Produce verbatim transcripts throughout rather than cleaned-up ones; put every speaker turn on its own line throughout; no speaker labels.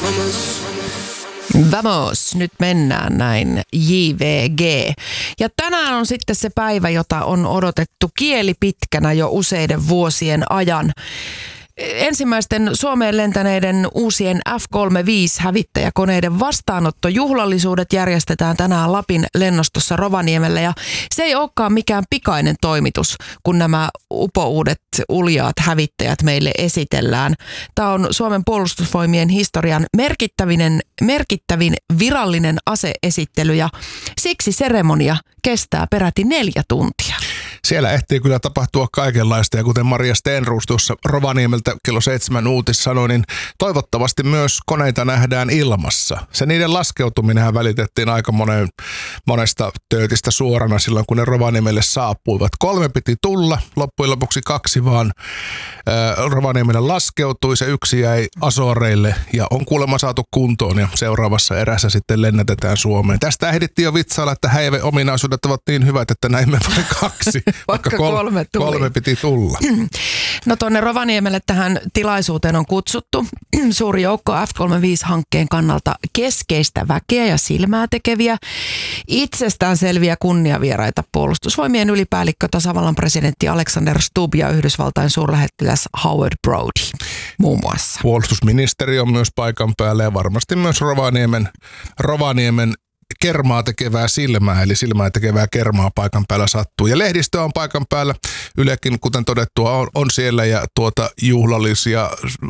Vamos, nyt mennään näin J V G. Ja tänään on sitten se päivä, jota on odotettu kieli pitkänä jo useiden vuosien ajan. Ensimmäisten Suomeen lentäneiden uusien F kolmekymmentäviisi hävittäjäkoneiden vastaanottojuhlallisuudet järjestetään tänään Lapin lennostossa Rovaniemellä. Ja se ei olekaan mikään pikainen toimitus, kun nämä upouudet uljaat hävittäjät meille esitellään. Tämä on Suomen puolustusvoimien historian merkittävin, merkittävin virallinen aseesittely ja siksi seremonia kestää peräti neljä tuntia.
Siellä ehtii kyllä tapahtua kaikenlaista ja kuten Maria Stenroos tuossa Rovaniemeltä kello seitsemän uutis sanoi, niin toivottavasti myös koneita nähdään ilmassa. Se niiden laskeutuminenhan välitettiin aika monen, monesta töötistä suorana silloin, kun ne Rovaniemelle saapuivat. Kolme piti tulla, loppujen lopuksi kaksi vaan äh, Rovaniemelle laskeutui, se yksi jäi Azoreille ja on kuulemma saatu kuntoon ja seuraavassa erässä sitten lennätetään Suomeen. Tästä ehdittiin jo vitsailla, että häive ominaisuudet ovat niin hyvät, että näimme vain kaksi.
Vaikka
kol-
kolme tuli.
Kolme piti tulla.
No tuonne Rovaniemelle tähän tilaisuuteen on kutsuttu suuri joukko F kolmekymmentäviisi-hankkeen kannalta keskeistä väkeä ja silmää tekeviä, itsestäänselviä kunniavieraita puolustusvoimien ylipäällikkö tasavallan presidentti Alexander Stubb ja Yhdysvaltain suurlähettiläs Howard Brody muun muassa.
Puolustusministeri on myös paikan päällä ja varmasti myös Rovaniemen, Rovaniemen kermaa tekevää silmää, eli silmää tekevää kermaa paikan päällä sattuu. Ja lehdistö on paikan päällä. Ylekin, kuten todettua, on, on siellä ja tuota juhlallisia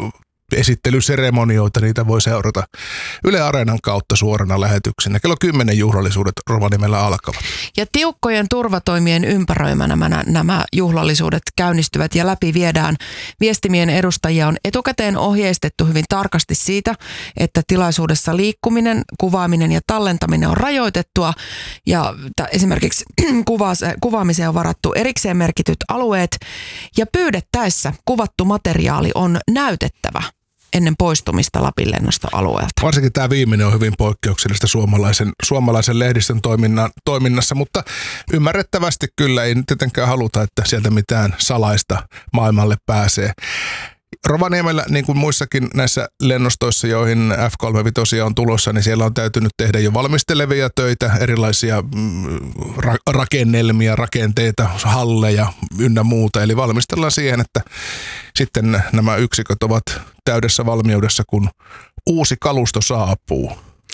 esittelyseremonioita, niitä voi seurata Yle Areenan kautta suorana lähetyksenä. Kello kymmenen juhlallisuudet Rovaniemellä alkavat.
Ja tiukkojen turvatoimien ympäröimänä nämä, nämä juhlallisuudet käynnistyvät ja läpi viedään. Viestimien edustajia on etukäteen ohjeistettu hyvin tarkasti siitä, että tilaisuudessa liikkuminen, kuvaaminen ja tallentaminen on rajoitettua ja t- esimerkiksi kuvaamiseen on varattu erikseen merkityt alueet ja pyydettäessä kuvattu materiaali on näytettävä ennen poistumista Lapin lennostoalueelta.
Varsinkin tämä viimeinen on hyvin poikkeuksellista suomalaisen, suomalaisen lehdistön toiminnan, toiminnassa, mutta ymmärrettävästi kyllä ei tietenkään haluta, että sieltä mitään salaista maailmalle pääsee. Rovaniemellä, niin kuin muissakin näissä lennostoissa, joihin F kolmekymmentäviisi on tulossa, niin siellä on täytynyt tehdä jo valmistelevia töitä, erilaisia ra- rakennelmia, rakenteita, halleja ynnä muuta. Eli valmistellaan siihen, että sitten nämä yksiköt ovat täydessä valmiudessa, kun uusi kalusto saapuu.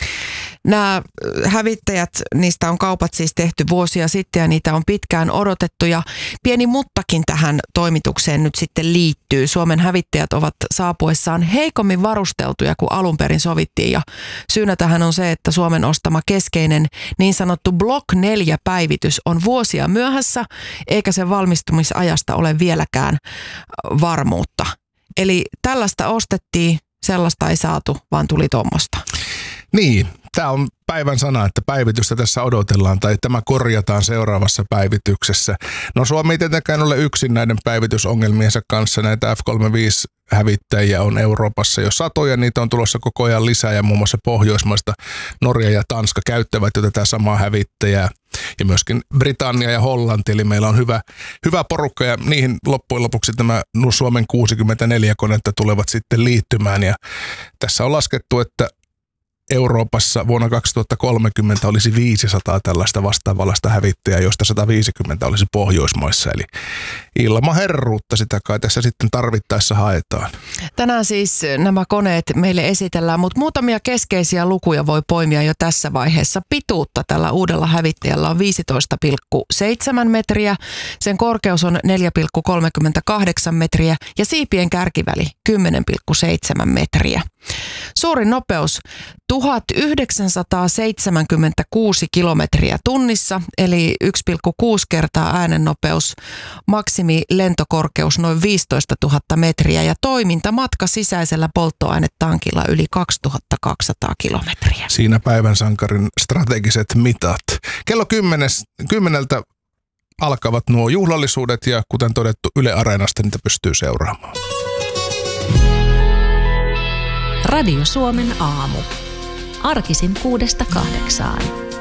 Nämä hävittäjät, niistä on kaupat siis tehty vuosia sitten ja niitä on pitkään odotettu ja pieni muttakin tähän toimitukseen nyt sitten liittyy. Suomen hävittäjät ovat saapuessaan heikommin varusteltuja kuin alun perin sovittiin ja syynä tähän on se, että Suomen ostama keskeinen niin sanottu Block neljä päivitys on vuosia myöhässä eikä sen valmistumisajasta ole vieläkään varmuutta. Eli tällaista ostettiin, sellaista ei saatu, vaan tuli tuommoista.
Niin, tämä on päivän sana, että päivitystä tässä odotellaan tai tämä korjataan seuraavassa päivityksessä. No Suomi ei tietenkään ole yksin näiden päivitysongelmiensa kanssa. Näitä F kolmekymmentäviisi hävittäjiä on Euroopassa jo satoja, niitä on tulossa koko ajan lisää ja muun muassa Pohjoismaista Norja ja Tanska käyttävät jo tätä samaa hävittäjää. Ja myöskin Britannia ja Hollanti, eli meillä on hyvä, hyvä porukka ja niihin loppujen lopuksi tämä Suomen kuusikymmentäneljä konetta tulevat sitten liittymään. Ja tässä on laskettu, että Euroopassa vuonna kaksituhattakolmekymmentä olisi viisisataa tällaista vastaavanlaista hävittäjää, josta sata viisikymmentä olisi Pohjoismaissa. Eli ilmaherruutta sitä kai tässä sitten tarvittaessa haetaan.
Tänään siis nämä koneet meille esitellään, mutta muutamia keskeisiä lukuja voi poimia jo tässä vaiheessa. Pituutta tällä uudella hävittäjällä on viisitoista pilkku seitsemän metriä, sen korkeus on neljä pilkku kolmekymmentäkahdeksan metriä ja siipien kärkiväli kymmenen pilkku seitsemän metriä. Suurin nopeus tuhatyhdeksänsataaseitsemänkymmentäkuusi kilometriä tunnissa, eli yksi pilkku kuusi kertaa äänennopeus, maksimi lentokorkeus noin viisitoistatuhatta metriä ja toimintamatka sisäisellä polttoainetankilla yli kaksituhattakaksisataa kilometriä.
Siinä päivän sankarin strategiset mitat. Kello kymmenes, kymmeneltä alkavat nuo juhlallisuudet ja kuten todettu Yle Areenasta niitä pystyy seuraamaan.
Radio Suomen aamu. Arkisin kuudesta kahdeksaan.